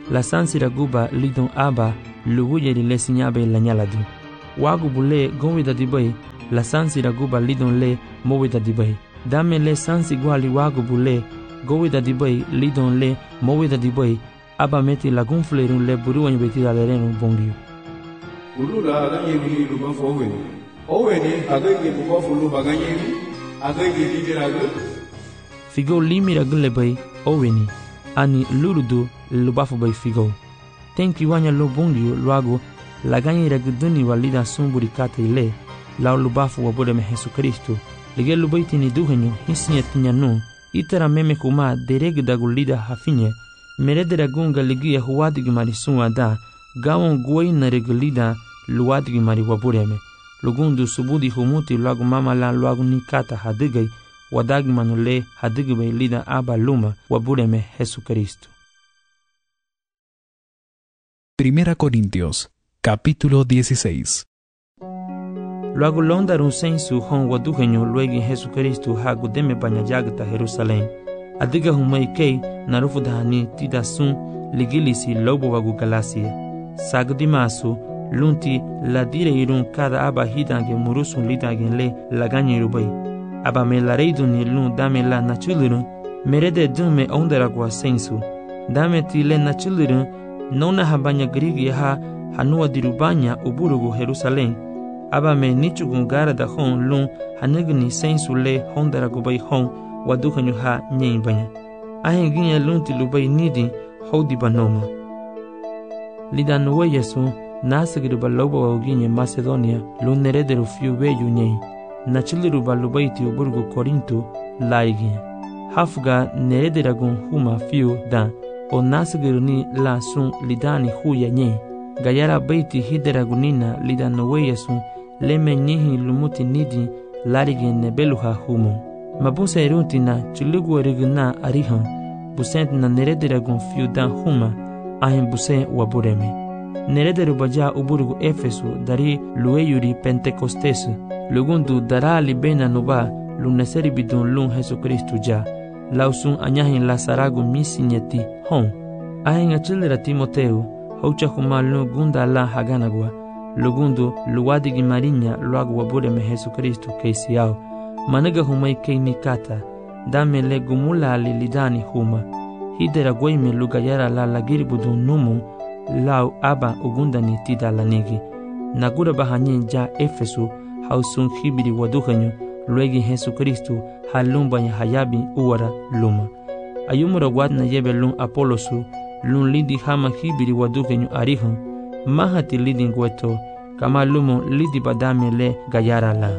la sansira guba lidon aba lubuye le sinyabe la nyaladu wagu bule gowida dibai la sansira guba lidon le mowida dibai dame le sansi gwali wagu bule gowida dibai lidon le mowida dibai aba meti la gunflerun le buruan beti la lerenu bongiu ulula ganye ni luban fowe oweni agage buko fulu baganye agage lidiraga figo limira gule bai oweni ani luludu lubafu bai figo tenki wanya lo bongiu luago la ganye raguduni walida sumburi kata ile la lubafu wabode me Jesu Kristo lige lubaiti ni duhenyo hisinya tinyanu itara meme kuma deregda gulida hafinye meredera gunga ligia huwadigi mari suada gawon guai na regulida luwadigi mari wabureme lugundu subudi humuti luagu mama la luagu nikata hadigai wadagi manule hadigi bai lida aba luma wabureme Jesu Kristo. Primera Corintios, capítulo 16. Luagu londaru sensu hon waduhenyo luegi Jesu Kristo hagu deme banyajagta Jerusalem adiga humai kei narufu dahani tida sun ligilisi lobo wagu galasia sagdi masu lunti ladire irun kada aba hidange murusun lidagen le laganye rubai aba me lareiduni lun dame la nachulirun merede dume ondaragwa sensu dame ti le nachulirun nona habanya grigi ha hanua dirubanya uburugu Jerusalem aba me nichugun gara da hon lun hanigni sensu le hondaragu bai hon waduhanyu ha nyen banya ahen ginya lunti lubai nidi hodi banoma lidanu we yesu nasigiru baloba wa ginya Macedonia lunerederu fiu beyu nyen nachiliru balubai ti uburgu Korinto laiginya hafga nerederagun huma fiu dan o nasigiru ni la sun lidani huya nyen gayara baiti hideragunina lidanu we yesu leme nyihi lumuti nidi larigen nebeluha humo mabusa eruntina chulugu erigna arihan busent na nerederagun fiu dan huma ahen buse wabureme nerederu baja uburugu Efesu dari lueyuri Pentecostes lugundu darali bena nuba luneseri bidun lun Jesu Kristu ja lausun anyahin lasaragu misinyeti hon ahen achilera Timoteu haucha huma lun gunda la haganagwa lugundu luwadigi marinya luagu wabureme Jesu Kristu keisiao managa humai kei nikata dame le gumula lidani huma hidera goime lugayara la lagiri budun numu lau aba ugundani tida lanigi nagura bahanyin ja Efesu hausun hibiri waduhanyu luegi Jesu Kristu halumbanya hayabi uwara luma ayumura wadna yebe lun Apolosu lun lidi hama hibiri waduhanyu arihan mahati lidi ngweto kama lumo lidi badame le gayara la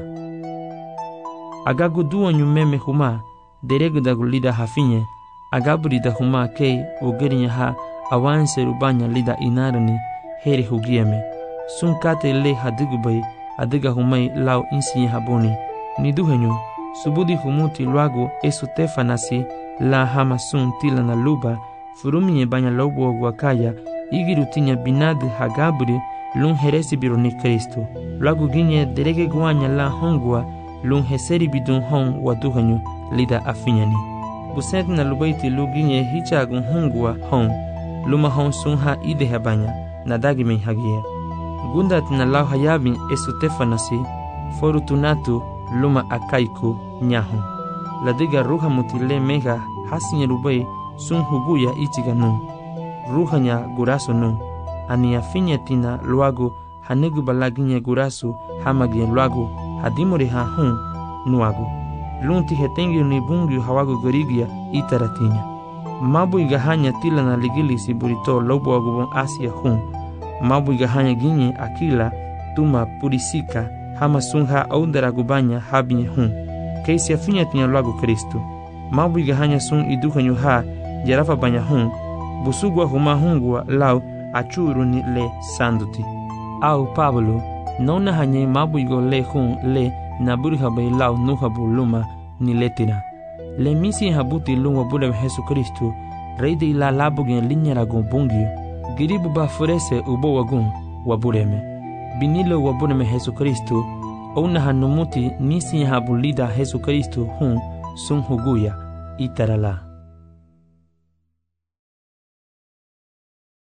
agagu duanyu meme huma deregda gulida hafinye agaburida huma kei ugerinya ha awanse rubanya lida inarani heri hugieme sun kate le hadigubai adiga humai lau insiye haboni niduhenyu subudi humuti luago esutefanasi la hama sun tila na luba furumie banya lobo wakaya igirutinya binad hagaburi lun heresi bironi Kristo luago ginye derege guanya la hongwa lun heseri bidun hon waduhanyu lida afinyani busent na lubaiti luginye hichagun hongwa hon luma hon sunha ide habanya na dagime hagia gundat na lau hayabin esutefanasi forutunatu luma akaiku nyahon ladiga ruha mutile mega hasinye rubai sun huguya ichiganu ruhanya guraso nu ani afinya tina luago hanigu balaginye gurasu hamagie luago hadimore ha hun nuago lunti hetengi ni bungi hawago gorigia itaratinya mabu igahanya tila na ligilisi burito lobo agubon Asia hun mabu igahanya ginye akila tuma purisika hama sunha aundara gubanya habinye hun keisi afinya tinya luago Kristo mabu igahanya sun iduhanyu ha jarafa banya hun busugwa huma hungwa lau achuru ni le sanduti au Pablo nona hanye mabu igo le hun le naburi habai lau nuhabu luma ni letira le misi habuti lungwa bude Jesu Kristu reide ila labugen linyara gumbungio giribu ba furese ubo wagun wabureme binilo wabureme Jesu Kristu ona hanumuti nisi habulida Jesu Kristu hun sun huguya itarala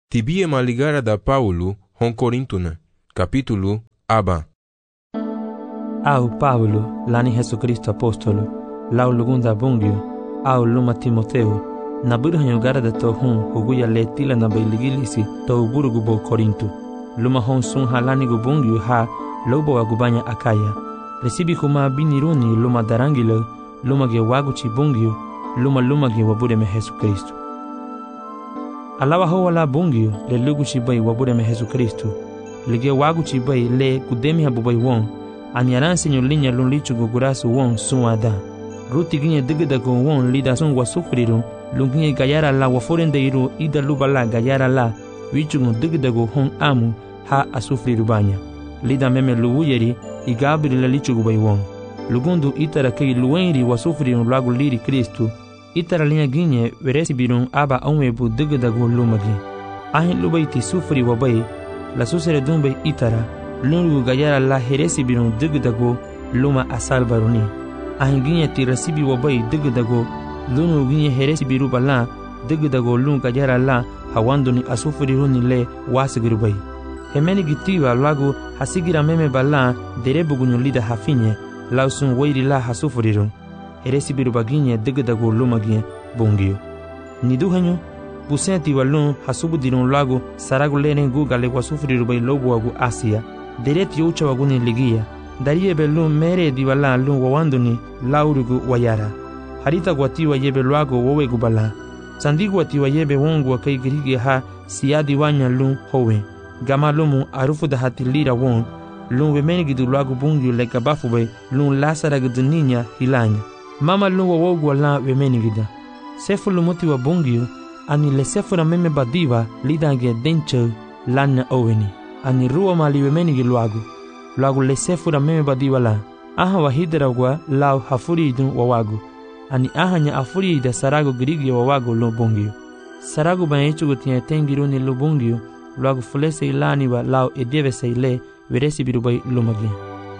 Tibie maligara da Paulo hon Corintuna, capítulo aba. Au Paulo, lani Jesucristo apóstolo, lau lugunda bungio, au luma Timoteo, na burhanyo gara da to hun huguya letila na bailigilisi to burugu bo Corinto. Luma hon sun halani gubungio ha lobo agubanya akaya. Resibi kuma biniruni luma darangilo, luma ge wagu chibungio, luma ge wabure me Jesucristo. Alawa ho wala bungio le lugu chibai wabure me Jesucristo. Lige wagu chibai le kudemi habubai won. Anyaran senyo linya lun lichu gugurasu won suada. Ruti ginye digdago won lida sun wasufriru. Lunginye gayara la waforendeiru ida lubala gayara la. Wichungu digdago hon amu ha asufriru banya. Lida meme luuyeri igabiri la lichu gubai won. Lugundu itara kei luenri wasufriru lagu liri Kristu. Itara linya ginye veresi birun aba onwebu digdago lumagi. Ahin lubaiti sufri wabai. La susere dumbe itara. Lungu gayara la heresi birun digdago luma asalbaruni. Ahin ginye ti resibi wabai digdago. Lungu ginye heresi biru bala digdago lungu gayara la hawanduni asufri runi le wasigirubai. Hemeni gitiwa lagu hasigira meme bala derebugunyo lida hafinye. Lausun wairi la hasufriru. Heresi biru baginye digdago lumagi bungio. Niduhanyo busenti walun hasubudirun lagu saragu lenen gugale wasufriru bai lobu wagu Asia. Dereti ucha waguni ligia. Darie belun mere diwala lun wawanduni laurugu wayara. Harita guatiwa yebe luago wawegu bala. Sandi guatiwa yebe wongu wa kai girigi ha siadi wanya lun howe. Gama lumu arufu da hatilira won. Lun wemenigidu luago bungyu leka bafube lun lasaragidu ninya hilanya. Mama lun wawogu wala wemenigida. Sefu lumuti wa bungyu ani le sefu na meme badiva lidange denche lana oweni. Ani ruwa mali wemenigi luagu le sefu na meme badiva la. Aha wahidera wa lau hafuri idun wawagu. Ani aha nya afuri ida sarago girigi wawagu lo bungyu. Sarago banyechu gutia tengiruni lo bungyu. Luagu fulese ilani wa lau edieve se ile veresi birubai lumagi.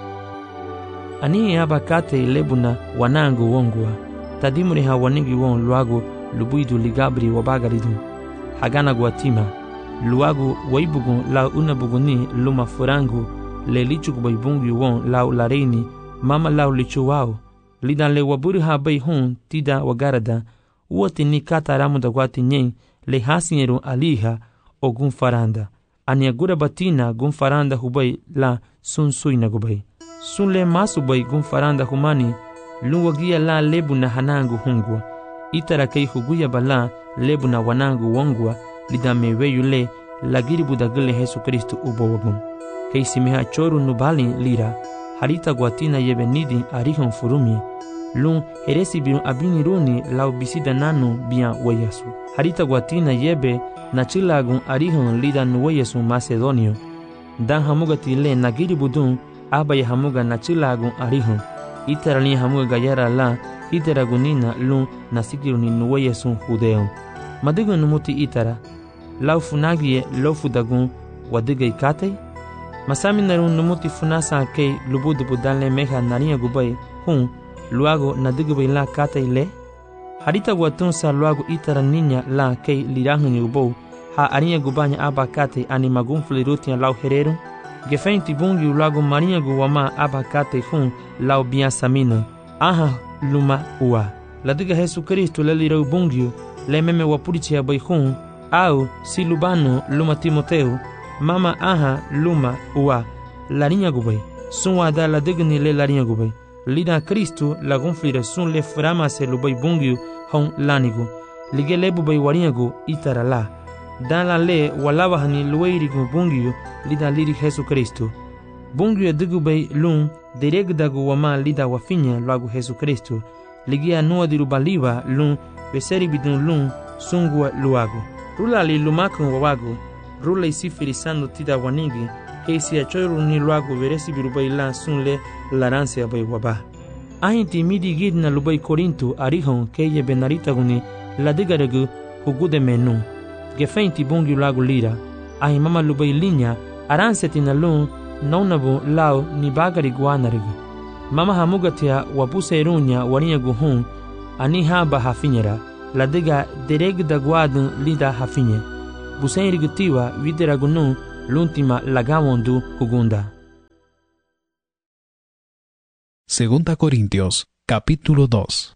Ani aba kate ilebuna wanangu wongwa. Tadimuri ha wanigi won luagu lubuidu ligabri wabagaridu. Hagana guatima. Luagu waibugu lau unabuguni luma furangu. Le lichu kubaibungi won lau lareini. Mama lau lichu wao. Lidan le waburi ha bai hun tida wagarada. Uoti ni kata ramu da guati nyen. Le hasinyeru aliha o gunfaranda. Aniagura batina gunfaranda hubai la sun suina gubai. Sun le masu bai gunfaranda humani. Luwagia la lebu na hanangu hungwa. Itara kei huguya bala lebu na wanangu wongwa. Lidame weyule lagiri budagile Jesu Kristu ubowagun. Kei simiha choru nubali lira. Harita guatina yebe nidi arihon furumi. Lun heresi birun abini runi lau bisida nanu bian weyasu. Harita guatina yebe na chilagun arihon lida nuweyasu Macedonio. Dan hamugati le nagiri budun abaya hamuga na chilagun arihon. Itara ni hamuga gayara la itara gunina lun nasikiruni nuweyasu Judeon. Madigun numuti itara. Lau funagie lo fudagun wadiga ikate. Masami narun numuti funasa kei lubudu budanle meha nariya gubai hun luago nadigubay la kate ile. Harita guatun sa luago itara ninya la kei lirahun ubou ha ariya gubanya aba kate ani magun flirutia lau hereru. Gefenti bungi luago maria guwama aba kate hun lau biasamino. Aha luma ua. Ladiga Jesu Kristo le lirau bungi le meme wapurichia bai hun au si lubano luma Timoteo. Mama aha luma ua larinya gubai. Sun wada la digni le larinya gubai. Lida Kristo la gonflira sun le frama se lubai bungiu hon lanigu. Lige lebu bai warinyagu itara la. Dan la le walawa hani lueirigu bungiu lida liri Jesu Kristo. Bungiu digu bai lun deregdagu wama lida wafinya lagu Jesu Kristo. Ligia nua diru baliva lun beseri bidun lun sungua luagu. Rula li lumakun wawagu. Rula isifirisando tida wanigi. Keisi achoru ni luagu veresi birubai la sun le laranse abai waba. Ahinti midi gid na lubai Corinto arihon keye benarita guni la digaregu hugude menu. Gefeinti bungi lagu lira. Ahi mama lubai linya aranseti na lun naunabu lao ni bagari guanarigu. Mama hamugatia wapuse irunya waniya guhun ani haba hafinyera. La diga deregda guadun lida hafinye. busenrigutiwa wideragunu l'ultima lagamondu hugunda. Segunda Corintios, capítulo 2.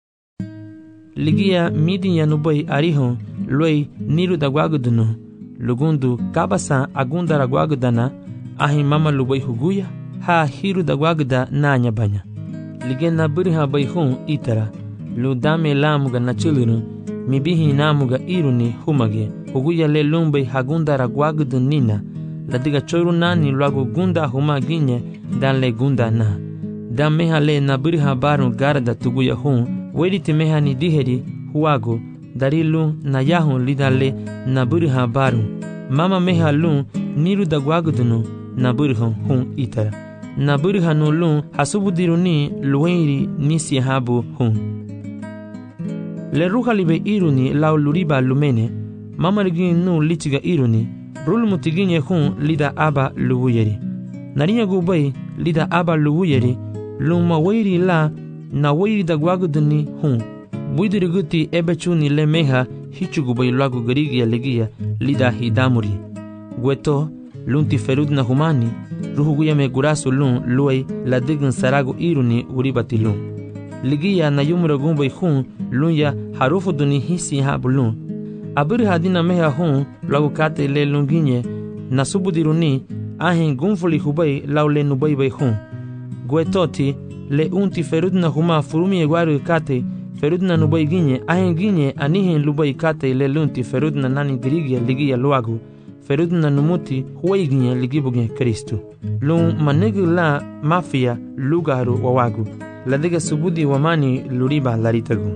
Ligia midinya nubai arihon loi niru dagwagudunu lugundu kabasa agunda ragwagudana ahi mama lubai huguya ha hiru dagwaguda nanya banya. Ligena birha baihun itara lu dame lamuga na chilunu mibihi namuga iruni humage huguya le lumbai hagunda ragwagudu nina ladiga choru nani luagu gunda humaginye dan le gunda na dan meha le na birha barun garda tuguya hun wediti meha ni diheri huago darilu na yahun lidale na birha barun mama meha lun niru dagwagudunu na birha hun itara na birha no lun hasubudiruni luenri nisi habu hun le ruha libe iruni lau luriba lumene mama rigin nu litiga iruni rul mutiginye hun lida aba luwuyeri narinya gubai lida aba luwuyeri luma wairi la na wairi dagwaguduni hun buidiriguti ebechuni le meha hichugubai lagu garigia legia lida hidamuri gueto lunti ferud na humani ruhuguya me gurasu lun luai la digin saragu iruni uribati lun ligia na yumura gumbai hun lunya harufu duni hisi habulun abiri hadina meha hun lagu kate le lunginye na subudiruni ahin gunfuli hubai lau le nubai bai hun guetoti le unti ferudna huma furumi egwaru kate ferudna nubai ginye ahin ginye anihin lubai kate le lunti ferudna nani grigia ligia luagu ferudna numuti huwai ginye ligibuge Kristu lun manegu la mafia lugaru wawagu ladiga subudi wamani luriba laritagu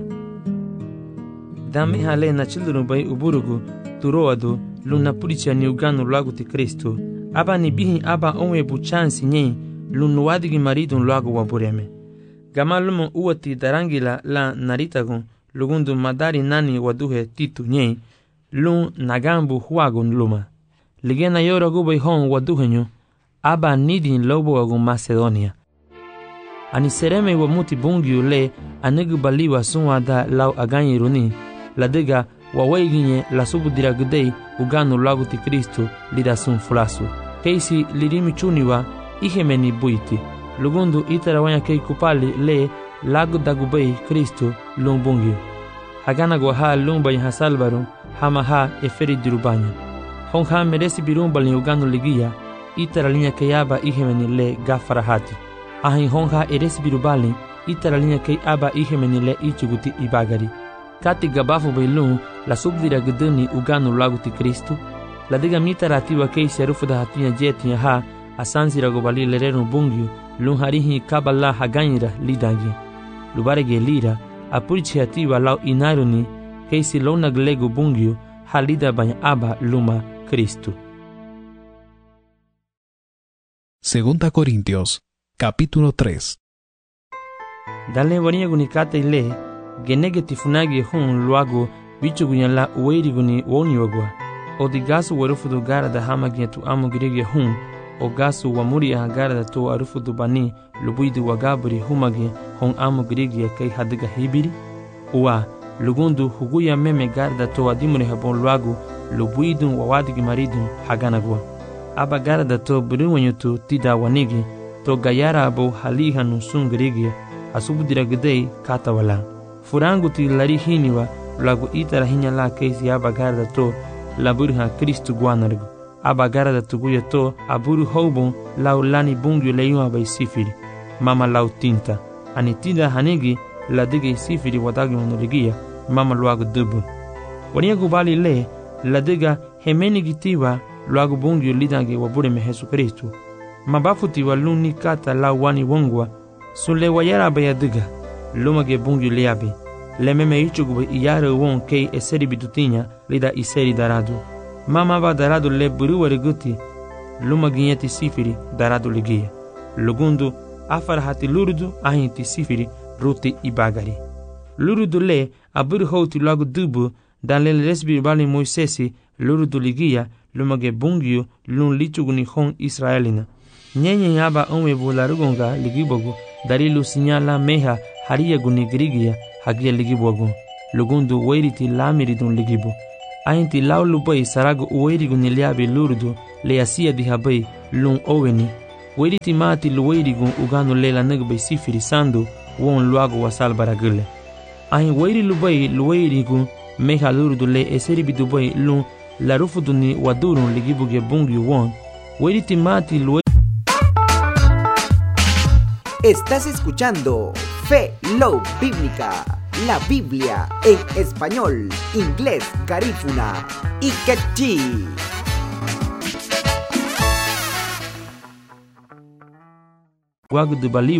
dame hale na children bai uburugu turoadu luna puricha ni uganu luagu ti Kristu aba ni bihi aba onwe buchansi nye lunuwadigi maridun luagu wabureme gamalumo uwati darangila la naritagun lugundu madari nani waduhe titu nye lun nagambu huagun luma ligena yora gubai hon waduhenyu aba nidin lobo agun Macedonia ani sereme wa muti bungiu le anegu baliwa sunwada lau aganyiruni ladiga wawaiginye la subudira gudei uganu lagu ti Kristu lida sun fulasu keisi lirimi chuniwa ihemeni buiti lugundu itarawanya kei kupali le lagu dagubei Kristu lumbungiu hagana gwaha lumba ya hasalbaru hama ha eferi dirubanya honha meresi birumba ni uganu ligia itaralinya keyaba ihemeni le gafarahati ahin honha eresi birubali itaralinya kei aba ihemeni le ichuguti ibagari kati gabafu bailun la subdira guduni uganu lagu ti Kristu la diga mitaratiwa kei serufu da hatunya jetinya ha asansira gobali lerenu bungiu lun harihi kabala haganyira lidagi lubarege lira apurichi hatiwa lau inaruni kei si lona glegu bungiu halida banya aba luma Kristu. Segunda Corintios, capítulo 3. Dale vania gunikate ile genege tifunagi hun luago bichugunya la uweiri guni woni wagwa odigasu warufudu gara da hamagia tu amu girege hun ogasu wamuri gara da to arufudu bani lubuidu wagaburi humage hon amu girege kai hadiga hibiri uwa lugundu huguya meme gara da to adimure habon luago lubuidu wawadigi maridu haganagwa aba gara da to buriwanyutu tida wanigi to gayara abo haliha nusun girege asubudira gidei katawala furangu ti lari hiniwa lagu itara hinya la keisi aba gara da to laburha Kristu guanargu aba gara da tuguya to aburu houbon lau lani bungyu leyuma bai sifiri mama lau tinta ani tinda hanigi la dige sifiri wadagi monorigia mama luagu dubu wania gubali le la diga hemeni gitiwa luagu bungyu lidangi wabure me Jesu Kristu mabafuti wa luni kata lau wani wongwa sunle wayara baya diga lumage bungyu leabe le meme ichugu iyare won kei eseri bidutinya lida iseri daradu mama ba daradu le buruwari guti luma ginyeti sifiri daradu ligia lugundu afarhati lurudu ahinti sifiri ruti ibagari lurudu le aburu houti lagu dubu dan le resbi bali Moisesi lurudu ligia lumage bungyu lun lichugu ni hon Israelina nyenye yaba onwe bularugonga ligibogu darilu sinyala meha hariya guni grigia hagia ligibogu lugundu wairiti lamiridun ligibo Ainti lau lubai sarago uerigu niliabi lurdo le asia di habai lun oveni. Weri timati luerigu uganu lela nagbay sifirisando won luago wasal baragule. Ain weri lubai luerigu meha lurdo le eseribi dubai lun larufuduni wadurun ligibuge bungi won. Weri timati luerigu. Estás escuchando Fe Love Bíblica, la Biblia en español, inglés, garífuna y quechí. Wagu de Bali